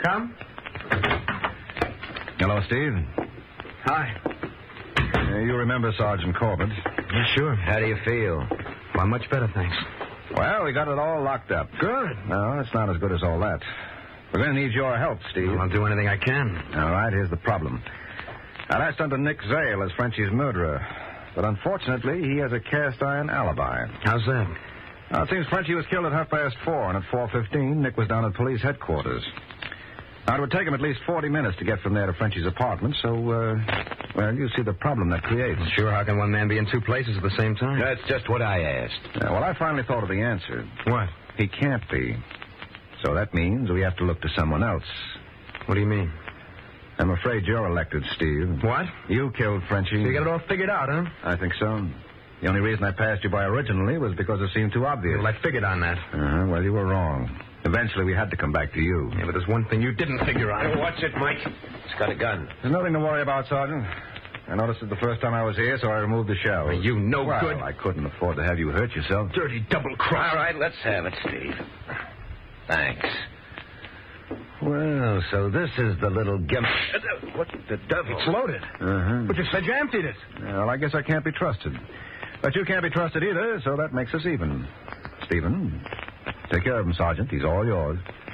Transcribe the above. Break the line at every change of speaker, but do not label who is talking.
come?
Hello, Steve.
Hi.
You remember Sergeant Corbett?
Yeah, sure. How do you feel? Well, much better, thanks.
Well, we got it all locked up.
Good.
No, it's not as good as all that. We're going to need your help, Steve.
Well, I'll do anything I can.
All right, here's the problem. I latched onto Nick Zale as Frenchie's murderer, but unfortunately, he has a cast-iron alibi.
How's that?
It seems Frenchie was killed at 4:30, and at 4:15, Nick was down at police headquarters. Now, it would take him at least 40 minutes to get from there to Frenchie's apartment, so, well, you see the problem that creates.
Sure, how can one man be in two places at the same time?
That's just what I asked.
Well, I finally thought of the answer.
What?
He can't be. So that means we have to look to someone else.
What do you mean?
I'm afraid you're elected, Steve.
What?
You killed Frenchie.
So you got it all figured out, huh?
I think so. The only reason I passed you by originally was because it seemed too obvious.
Well, I figured on that.
Well, you were wrong. Eventually, we had to come back to you.
Yeah, but there's one thing you didn't figure on.
Hey, watch it, Mike. It's got a gun.
There's nothing to worry about, Sergeant. I noticed it the first time I was here, so I removed the shell.
Well, you no
well,
good.
I couldn't afford to have you hurt yourself.
Dirty double-cross.
All right, let's have it, Steve. Thanks.
Well, so this is the little gimp.
What the devil?
It's loaded. But you said you emptied it.
Well, I guess I can't be trusted. But you can't be trusted either, so that makes us even. Stephen, take care of him, Sergeant. He's all yours.